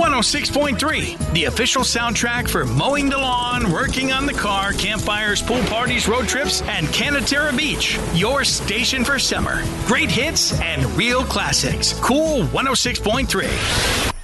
106.3, the official soundtrack for mowing the lawn, working on the car, campfires, pool parties, road trips, and Canaterra Beach. Your station for summer. Great hits and real classics. Cool 106.3.